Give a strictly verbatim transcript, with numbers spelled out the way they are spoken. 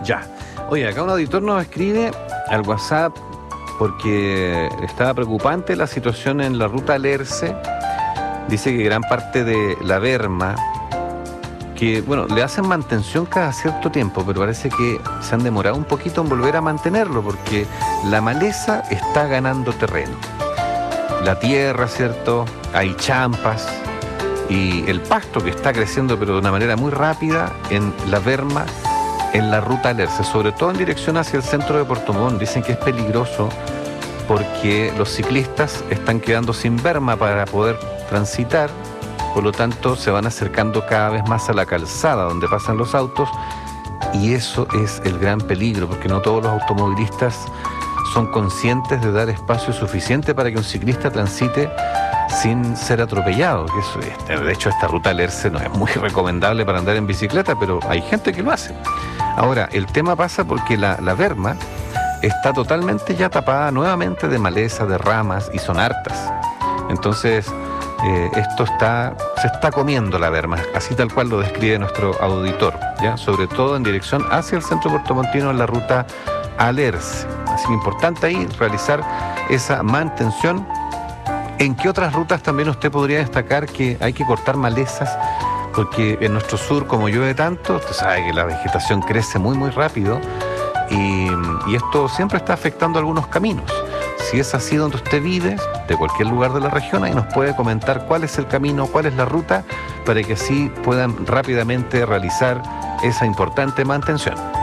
Ya. Oye, acá un auditor nos escribe al WhatsApp porque estaba preocupante la situación en la ruta Alerce. Dice que gran parte de la berma, que bueno, le hacen mantención cada cierto tiempo, pero parece que se han demorado un poquito en volver a mantenerlo porque la maleza está ganando terreno. La tierra, ¿cierto? Hay champas y el pasto que está creciendo pero de una manera muy rápida en la berma, en la ruta Alerce, sobre todo en dirección hacia el centro de Puerto Montt. Dicen que es peligroso porque los ciclistas están quedando sin berma para poder transitar, por lo tanto se van acercando cada vez más a la calzada donde pasan los autos, y eso es el gran peligro, porque no todos los automovilistas son conscientes de dar espacio suficiente para que un ciclista transite sin ser atropellado. Que eso, de hecho, esta ruta Alerce no es muy recomendable para andar en bicicleta, pero hay gente que lo hace. Ahora, el tema pasa porque la, la berma está totalmente ya tapada nuevamente de maleza, de ramas, y son hartas. Entonces, eh, esto está, se está comiendo la berma, así tal cual lo describe nuestro auditor, ¿ya? Sobre todo en dirección hacia el centro puertomontino en la ruta Alerce. Así que importante ahí realizar esa mantención. ¿En qué otras rutas también usted podría destacar que hay que cortar malezas? Porque en nuestro sur, como llueve tanto, usted sabe que la vegetación crece muy muy rápido y, y esto siempre está afectando algunos caminos. Si es así donde usted vive, de cualquier lugar de la región, ahí nos puede comentar cuál es el camino, cuál es la ruta, para que así puedan rápidamente realizar esa importante mantención.